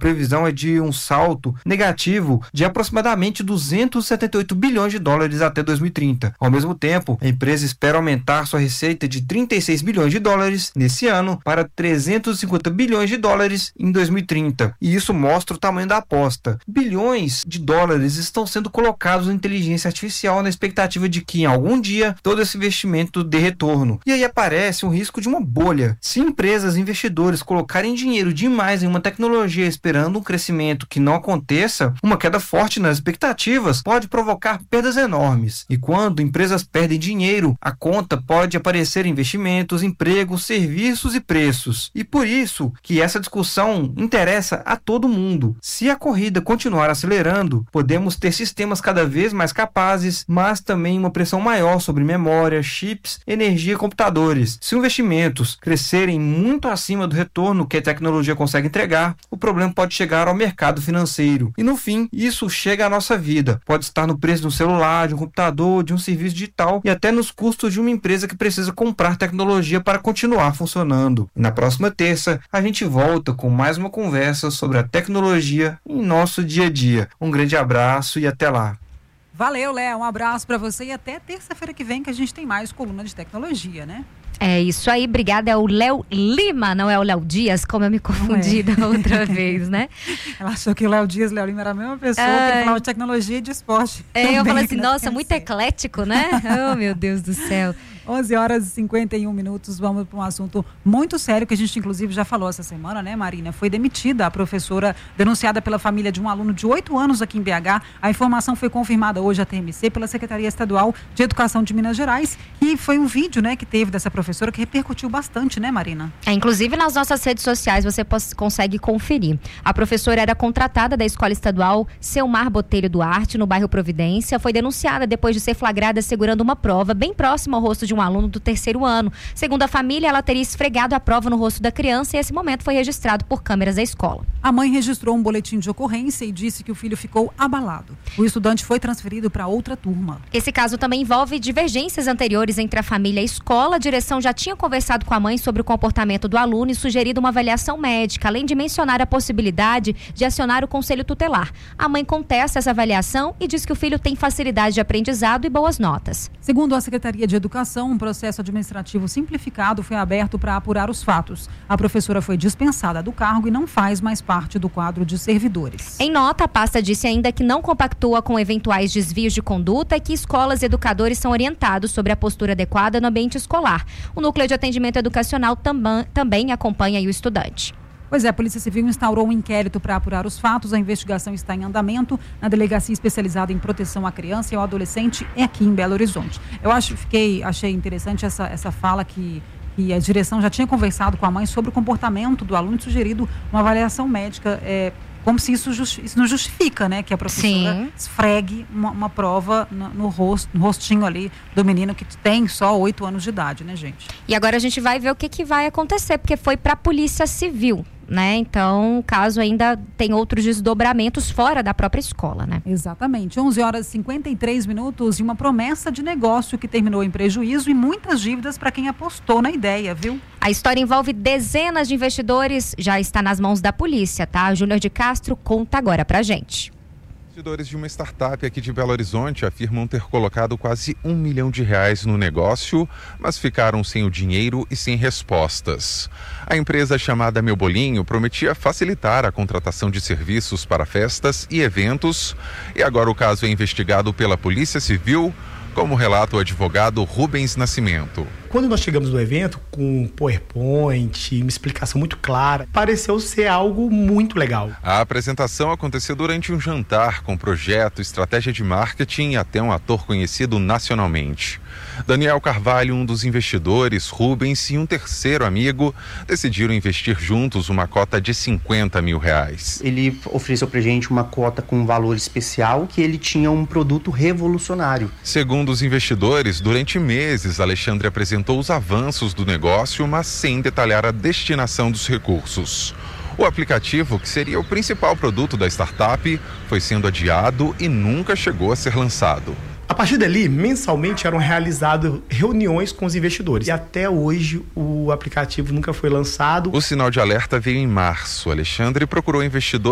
previsão é de um salto negativo de aproximadamente 278 bilhões de dólares até 2030. Ao mesmo tempo, a empresa espera aumentar sua receita de 36 bilhões de dólares nesse ano para 350 bilhões de dólares em 2030. E isso mostra o tamanho da aposta. Bilhões de dólares estão sendo colocados em inteligência artificial na expectativa de que, em algum dia, todo esse investimento dê retorno. E aí aparece um risco de uma bolha. Se empresas e investidores colocarem dinheiro demais em uma tecnologia esperando um crescimento que não aconteça, uma queda forte nas expectativas pode provocar perdas enormes. E quando empresas perdem dinheiro, a conta pode aparecer investimentos, empregos, serviços e preços. E por isso que essa discussão interessa a todo mundo. Se a corrida continuar acelerando, podemos ter sistemas cada vez mais capazes, mas também uma pressão maior sobre memória, chips, energia e computadores. Se investimentos crescerem muito acima do retorno que a tecnologia consegue entregar, o problema pode chegar ao mercado financeiro. E no fim, isso chega à nossa vida. Pode estar no preço de um celular, de um computador, de um serviço digital e até nos custos de uma empresa que precisa comprar tecnologia para continuar funcionando. E na próxima terça, a gente volta com mais uma conversa sobre a tecnologia em nosso dia a dia. Um grande abraço e até lá. Valeu, Léo. Um abraço para você e até terça-feira que vem que a gente tem mais coluna de tecnologia, né? É isso aí, obrigada. É o Léo Lima, não é o Léo Dias, como eu me confundi da outra vez, né? Ela achou que o Léo Dias e o Léo Lima era a mesma pessoa, que ele falava de tecnologia e de esporte. Eu falei assim, nossa, muito eclético, né? Oh, meu Deus do céu. 11h51, vamos para um assunto muito sério que a gente inclusive já falou essa semana, né, Marina? Foi demitida a professora denunciada pela família de um aluno de 8 anos aqui em BH. A informação foi confirmada hoje à TMC pela Secretaria Estadual de Educação de Minas Gerais e foi um vídeo, né, que teve dessa professora que repercutiu bastante, né, Marina? Inclusive nas nossas redes sociais você consegue conferir. A professora era contratada da Escola Estadual Selmar Botelho Duarte, no bairro Providência. Foi denunciada depois de ser flagrada segurando uma prova bem próxima ao rosto de um aluno do 3º ano. Segundo a família, ela teria esfregado a prova no rosto da criança e esse momento foi registrado por câmeras da escola. A mãe registrou um boletim de ocorrência e disse que o filho ficou abalado. O estudante foi transferido para outra turma. Esse caso também envolve divergências anteriores entre a família e a escola. A direção já tinha conversado com a mãe sobre o comportamento do aluno e sugerido uma avaliação médica, além de mencionar a possibilidade de acionar o conselho tutelar. A mãe contesta essa avaliação e diz que o filho tem facilidade de aprendizado e boas notas. Segundo a Secretaria de Educação, um processo administrativo simplificado foi aberto para apurar os fatos. A professora foi dispensada do cargo e não faz mais parte do quadro de servidores. Em nota, a pasta disse ainda que não compactua com eventuais desvios de conduta e que escolas e educadores são orientados sobre a postura adequada no ambiente escolar. O Núcleo de Atendimento Educacional também acompanha o estudante. Pois é, a Polícia Civil instaurou um inquérito para apurar os fatos. A investigação está em andamento na Delegacia Especializada em Proteção à Criança e ao Adolescente aqui em Belo Horizonte. Eu achei interessante essa fala que a direção já tinha conversado com a mãe sobre o comportamento do aluno e sugerido uma avaliação médica, como se isso não justifica, né? Que a professora esfregue uma prova no rostinho ali do menino que tem só 8 anos de idade, né, gente? E agora a gente vai ver o que vai acontecer, porque foi para a Polícia Civil, né? Então, o caso ainda tem outros desdobramentos fora da própria escola, né? Exatamente. 11h53 e uma promessa de negócio que terminou em prejuízo e muitas dívidas para quem apostou na ideia, viu? A história envolve dezenas de investidores, já está nas mãos da polícia, tá? Júnior de Castro conta agora pra gente. Investidores de uma startup aqui de Belo Horizonte afirmam ter colocado quase R$1 milhão no negócio, mas ficaram sem o dinheiro e sem respostas. A empresa chamada Meu Bolinho prometia facilitar a contratação de serviços para festas e eventos, e agora o caso é investigado pela Polícia Civil, como relata o advogado Rubens Nascimento. Quando nós chegamos no evento com um PowerPoint, uma explicação muito clara, pareceu ser algo muito legal. A apresentação aconteceu durante um jantar com projeto, estratégia de marketing e até um ator conhecido nacionalmente. Daniel Carvalho, um dos investidores, Rubens e um terceiro amigo decidiram investir juntos uma cota de R$50 mil. Ele ofereceu pra gente uma cota com um valor especial, que ele tinha um produto revolucionário. Segundo os investidores, durante meses Alexandre apresentou os avanços do negócio, mas sem detalhar a destinação dos recursos. O aplicativo, que seria o principal produto da startup, foi sendo adiado e nunca chegou a ser lançado. A partir dali, mensalmente eram realizadas reuniões com os investidores. E até hoje o aplicativo nunca foi lançado. O sinal de alerta veio em março. Alexandre procurou investidor